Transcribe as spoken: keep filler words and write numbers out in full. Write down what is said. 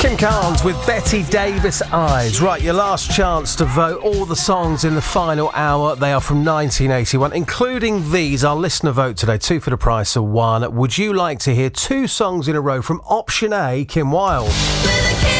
Tim Carnes with Betty Davis Eyes. Right, your last chance to vote. All the songs in the final hour, they are from nineteen eighty-one, including these. Our listener vote today, two for the price of one. Would you like to hear two songs in a row from option A, Kim Wilde?